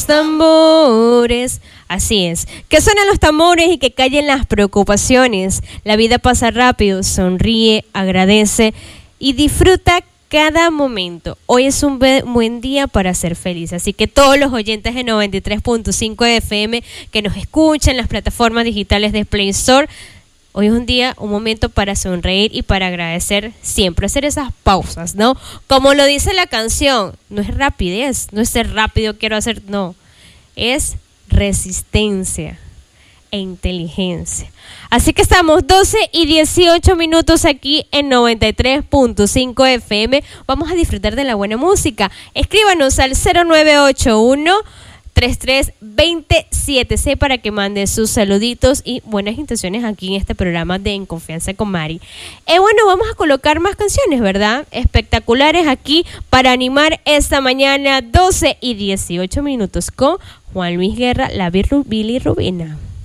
los tambores. Así es, que suenen los tambores y que callen las preocupaciones. La vida pasa rápido, sonríe, agradece y disfruta cada momento. Hoy es un buen día para ser feliz, así que todos los oyentes de 93.5 FM que nos escuchan en las plataformas digitales de Play Store, hoy es un momento para sonreír y para agradecer siempre, hacer esas pausas, ¿no? Como lo dice la canción, no es rapidez, no es ser rápido, quiero hacer, no, es resistencia e inteligencia. Así que estamos 12 y 18 minutos aquí en 93.5 FM. Vamos a disfrutar de la buena música. Escríbanos al 0981 3327C para que mande sus saluditos y buenas intenciones aquí en este programa de En Confianza con Mari. Bueno, vamos a colocar más canciones, ¿verdad? Espectaculares aquí para animar esta mañana, 12 y 18 minutos con Juan Luis Guerra, la bilirrubina.